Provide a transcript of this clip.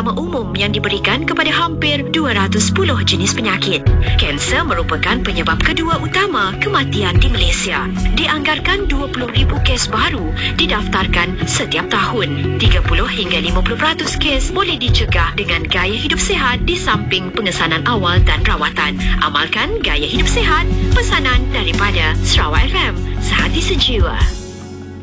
utama umum yang diberikan kepada hampir 210 jenis penyakit. Kanser merupakan penyebab kedua utama kematian di Malaysia. Dianggarkan 20,000 kes baru didaftarkan setiap tahun. 30 hingga 50% kes boleh dicegah dengan gaya hidup sihat di samping pengesanan awal dan rawatan. Amalkan gaya hidup sihat. Pesanan daripada Sarawak FM. Sehati sejiwa.